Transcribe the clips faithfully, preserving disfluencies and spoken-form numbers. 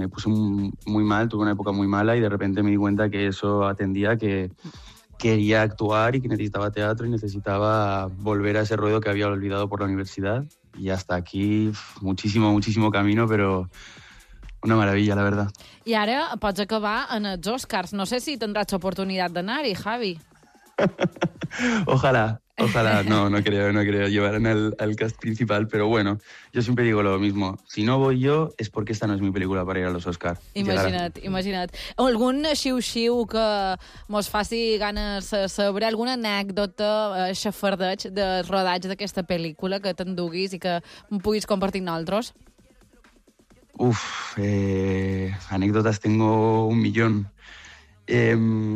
me puse muy mal, tuve una época muy mala y de repente me di cuenta que eso atendía que quería actuar y que necesitaba teatro y necesitaba volver a ese ruedo que había olvidado por la universidad. Y hasta aquí, muchísimo, muchísimo camino, pero una maravilla, la verdad. I ara pots acabar en els Oscars. No sé si tendràs oportunitat d'anar-hi, Javi. Ojalá, ojalá. No, no creo, no creo. Llevarán al, al cast principal, pero bueno, yo siempre digo lo mismo. Si no voy yo, es porque esta no es mi película para ir a los Oscars. Imagina't, imagina't. Algun xiu-xiu que mos faci ganes de saber, alguna anècdota, eh, xafardeig de rodatge d'aquesta pel·lícula que t'enduguis i que em puguis compartir amb nosaltres? Uf, eh, anécdotas tengo un millón. Eh,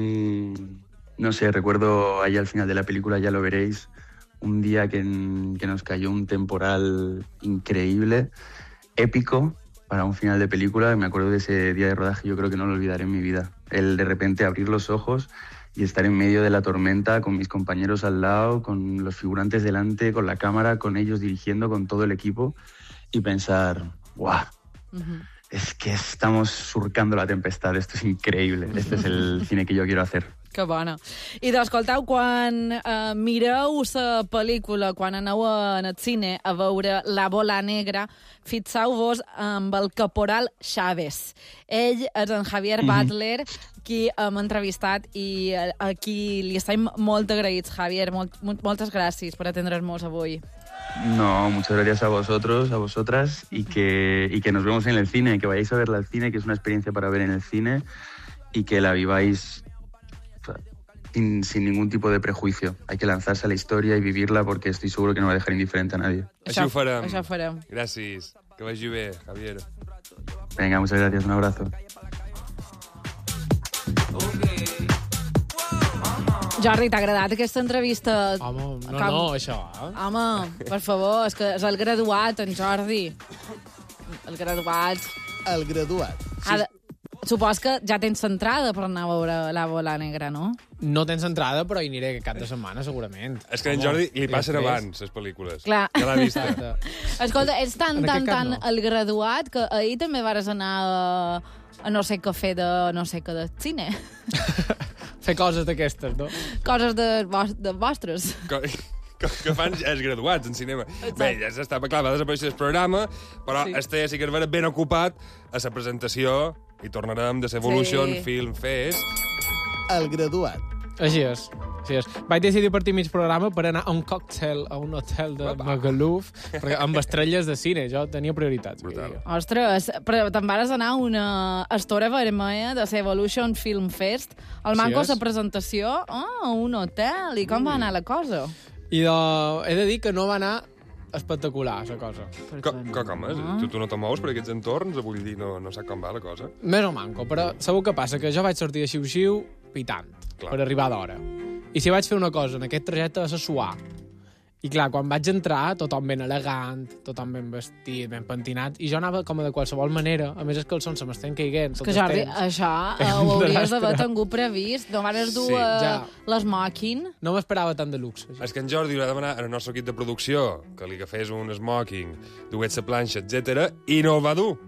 no sé, recuerdo ahí al final de la película, ya lo veréis, un día que, que nos cayó un temporal increíble, épico para un final de película. Me acuerdo de ese día de rodaje, yo creo que no lo olvidaré en mi vida. El de repente abrir los ojos y estar en medio de la tormenta con mis compañeros al lado, con los figurantes delante, con la cámara, con ellos dirigiendo, con todo el equipo y pensar, ¡guau! Uh-huh. Es que estamos surcando la tempestad, esto es increíble, este es el cine que yo quiero hacer. Que bona. I d'escolteu, quan eh, mireu la pel·lícula, quan aneu en el cine a veure La bola negra, fixeu-vos amb el caporal Chávez. Ell és en Javier mm-hmm. Butler, qui hem entrevistat i a qui li estem molt agraïts, Javier. Molt, moltes gràcies per atendre'ns avui. No, muchas gracias a vosotros, a vosotras, y que, y que nos vemos en el cine, que vayáis a verla al cine, que es una experiencia para ver en el cine, y que la viváis sin, sin ningún tipo de prejuicio. Hay que lanzarse a la historia y vivirla porque estoy seguro que no va a dejar indiferente a nadie. Això, això ho farem. Això ho farem. Gràcies. Que vagi bé, Javier. Venga, muchas gracias. Un abrazo. Jordi, t'ha agradat aquesta entrevista? Home, no, Com... no, això. Eh? Home, per favor, és que és el graduat, en Jordi. El graduat. El graduat. Sí. De... Supos que ja tens entrada per anar a veure La bola negra, no? No tens entrada, però hi aniré cap de setmana, segurament. És que a en Jordi li passen abans, les pel·lícules. Clar. Ja l'ha vista. Escolta, ets tan, tan, tan no. el graduat que ahir també vares anar a, a no sé què fer de no sé què de cine. Fer coses d'aquestes, no? Coses de, de vostres. Que, que, que fan els graduats en cinema. Exacte. Bé, ja s'està, clar, va desaparèixer el programa, però sí. este ja sí que es va ben ocupat a la presentació i tornarem de l'Evolution sí. Film Fest. El graduat. Així és. Així és. Vaig decidir partir mig programa per anar a un còctel a un hotel de Magaluf, perquè amb estrelles de cine, jo tenia prioritats. Ostres, però te'n vas anar a una estora vermella de l'Evolution Film Fest, al manco la presentació, oh, a un hotel, i com mm. va anar la cosa? I de... he de dir que no va anar espectacular, la cosa. Co co com és? Ah. Tu, tu no te mous per aquests entorns? Vull dir, no, no sap com va la cosa? Més o manco, però sabeu què passa? Que jo vaig sortir de xiu-xiu pitant, clar, per arribar d'hora. I si vaig fer una cosa en aquest trajecte va ser suar. I clar, quan vaig entrar, tothom ben elegant, tothom ben vestit, ben pentinat, i jo anava com de qualsevol manera. A més, els calçons se m'estan caiguent. Que Jordi, això eh, ho hauries d'haver tingut previst. No vares dur sí, ja. l'esmoking. No m'esperava tant de luxe. Ja. És que en Jordi li va demanar al nostre equip de producció que li agafés un smoking, dugués la planxa, etcètera, i no el va dur.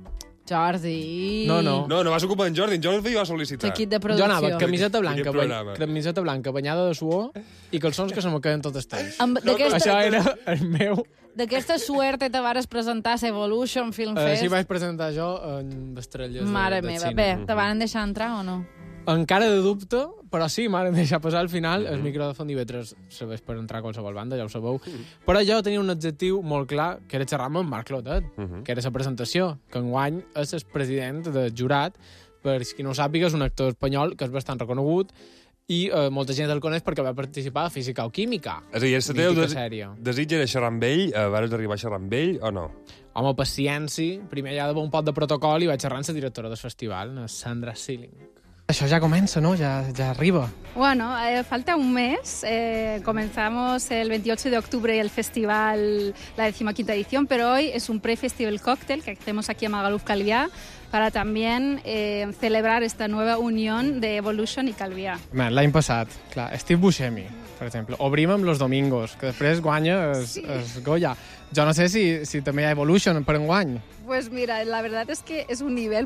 Jordi... No, no. No, no vas ocupar en Jordi, en Jordi va sol·licitar. L'equip de producció. Jo anava camiseta blanca, bany... camiseta blanca banyada de suor i calçons que se me queden tot estells. Amb... Això era el meu... D'aquesta suerte te vares presentar a l'Evolution Film Fest. Uh, sí, vaig presentar jo en estrelles Mare de, meva, cine. bé, te van deixar entrar o no? Encara de dubte, però sí, m'han deixat passar al final. Mm-hmm. El micro de Font i Vetres serveix per entrar a qualsevol banda, ja ho sabeu. Mm-hmm. Però jo tenia un objectiu molt clar, que era xerrar amb en Marc Clotet, mm-hmm. que era la presentació, que enguany és el president del jurat. Per qui no ho sàpiga, és un actor espanyol que és bastant reconegut i eh, molta gent el coneix perquè va participar a Física o Química. És a dir, el teu des desig era xerrar amb ell, eh, vas arribar a xerrar amb ell o no? Home, paciència. Primer hi ha d'haver un pot de protocol i vaig xerrar amb la directora del festival, Sandra Sealing. Això ya comença, ¿no? Ya, ya arriba. Bueno, eh, falta un mes. Eh, comenzamos el veintiocho de octubre el festival, la decimoquinta edición, pero hoy es un pre-festival cóctel que hacemos aquí en Magaluf Calviá para también eh, celebrar esta nueva unión de Evolution i Calviá. L'any passat, clar, Steve Buscemi, per exemple, obrim amb Los Domingos, que després guanya es, sí. es Goya. Jo no sé si, si també hi ha Evolution per enguany. Pues mira, la verdad es que es un nivel